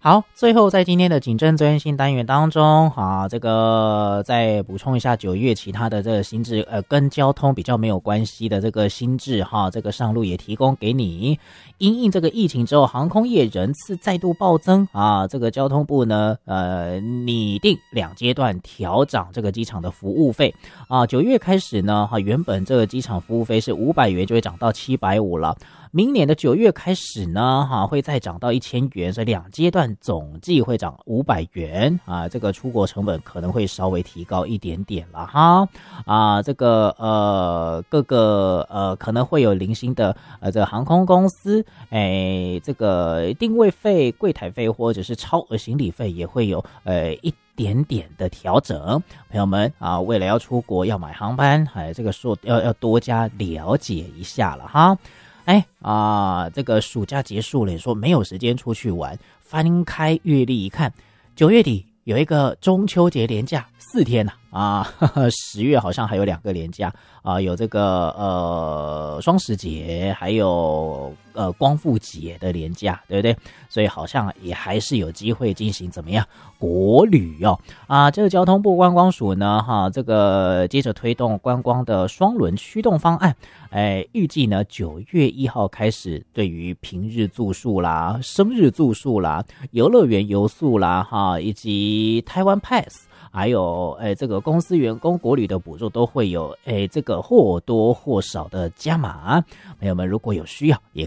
好，最后在今天的警政最新单元当中这个再补充一下9月其他的这个新制跟交通比较没有关系的这个新制这个上路也提供给你。因应这个疫情之后，航空业人次再度暴增这个交通部呢拟定2阶段调涨这个机场的服务费9月开始呢原本这个机场服务费是500元就会涨到750了。明年的9月开始呢会再涨到1000元，所以2阶段总计会涨500元这个出国成本可能会稍微提高一点点了这个各个可能会有零星的这个航空公司这个定位费、柜台费或者是超额行李费也会有一点点的调整。朋友们为了要出国要买航班这个说要多加了解一下了这个暑假结束了，你说没有时间出去玩，翻开月历一看，9月底有一个中秋节连假4天10月好像还有2个连假有这个双十节，还有光复节的连假，对不对？所以好像也还是有机会进行怎么样国旅这个交通部观光署呢这个接着推动观光的双轮驱动方案，预计呢9月1号开始，对于平日住宿啦、生日住宿啦、游乐园游宿啦以及台湾 Pass。还有这个公司员工国旅的补助都会有这个或多或少的加码。朋友们如果有需要也